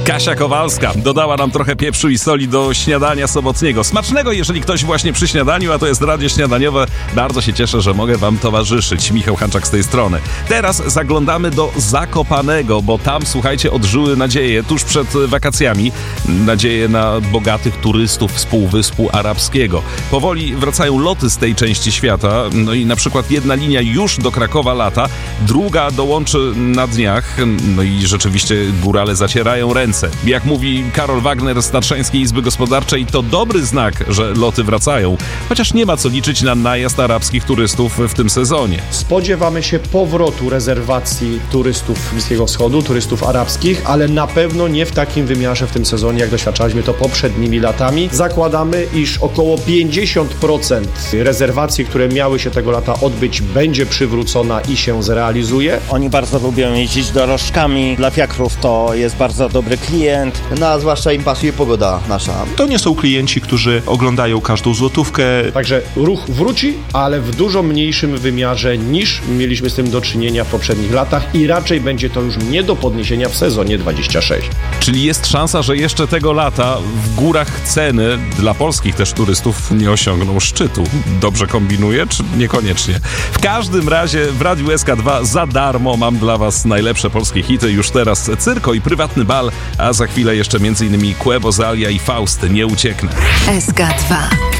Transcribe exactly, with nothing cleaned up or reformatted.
Kasia Kowalska dodała nam trochę pieprzu i soli do śniadania sobotniego. Smacznego, jeżeli ktoś właśnie przy śniadaniu, a to jest radio śniadaniowe. Bardzo się cieszę, że mogę wam towarzyszyć. Michał Hanczak z tej strony. Teraz zaglądamy do Zakopanego, bo tam, słuchajcie, odżyły nadzieje tuż przed wakacjami. Nadzieje na bogatych turystów z Półwyspu Arabskiego. Powoli wracają loty z tej części świata. No i na przykład jedna linia już do Krakowa lata, druga dołączy na dniach. No i rzeczywiście górale zacierają ręce. Jak mówi Karol Wagner z Tatrzańskiej Izby Gospodarczej, to dobry znak, że loty wracają, chociaż nie ma co liczyć na najazd arabskich turystów w tym sezonie. Spodziewamy się powrotu rezerwacji turystów Bliskiego Wschodu, turystów arabskich, ale na pewno nie w takim wymiarze w tym sezonie, jak doświadczaliśmy to poprzednimi latami. Zakładamy, iż około pięćdziesiąt procent rezerwacji, które miały się tego lata odbyć, będzie przywrócona i się zrealizuje. Oni bardzo lubią jeździć dorożkami. Dla fiakrów to jest bardzo dobry klient. No, a zwłaszcza im pasuje pogoda nasza. To nie są klienci, którzy oglądają każdą złotówkę. Także ruch wróci, ale w dużo mniejszym wymiarze niż mieliśmy z tym do czynienia w poprzednich latach i raczej będzie to już nie do podniesienia w sezonie dwudziestym szóstym. Czyli jest szansa, że jeszcze tego lata w górach ceny dla polskich też turystów nie osiągną szczytu. Dobrze kombinuję, czy niekoniecznie? W każdym razie w Radiu S K dwa za darmo mam dla was najlepsze polskie hity. Już teraz Cyrko i Prywatny Bal, a za chwilę jeszcze między innymi Quebo, Zalia i Faust. Nie ucieknę. S K dwa.